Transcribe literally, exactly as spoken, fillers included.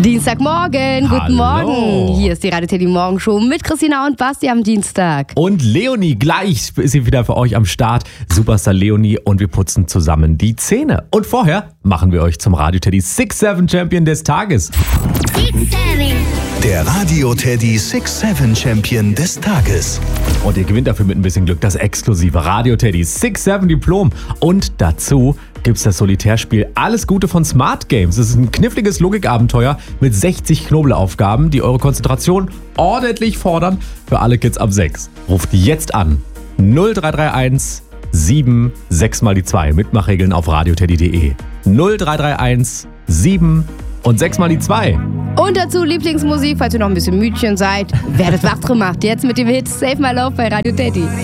Dienstagmorgen, guten Hallo. Morgen. Hier ist die Radio Teddy Morgenshow mit Christina und Basti am Dienstag. Und Leonie, gleich ist sie wieder für euch am Start. Superstar Leonie und wir putzen zusammen die Zähne. Und vorher machen wir euch zum Radio Teddy six seven Champion des Tages. Der Radio Teddy six seven Champion des Tages. Und ihr gewinnt dafür mit ein bisschen Glück das exklusive Radio Teddy six seven Diplom. Und dazu gibt's das Solitärspiel Alles Gute von Smart Games. Es ist ein kniffliges Logikabenteuer mit sechzig Knobelaufgaben, die eure Konzentration ordentlich fordern für alle Kids ab sechs. Ruft jetzt an null drei drei eins sieben sechs mal die zwei. Mitmachregeln auf radioteddy punkt de. null drei drei eins sieben und sechs mal die zwei. Und dazu Lieblingsmusik, falls ihr noch ein bisschen Mütchen seid. Werdet wach drum macht jetzt mit dem Hit Save My Love bei Radio Teddy.